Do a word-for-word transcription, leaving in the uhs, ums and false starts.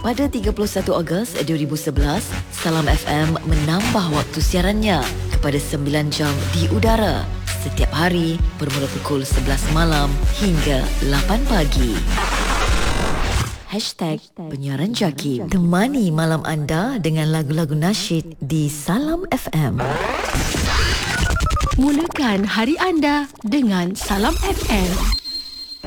Pada tiga puluh satu Ogos dua ribu sebelas, Salam F M menambah waktu siarannya kepada sembilan jam di udara setiap hari bermula pukul sebelas malam hingga lapan pagi. Hashtag Penyiaran Jaki. Temani malam anda dengan lagu-lagu nasyid di Salam F M. Mulakan hari anda dengan Salam F M.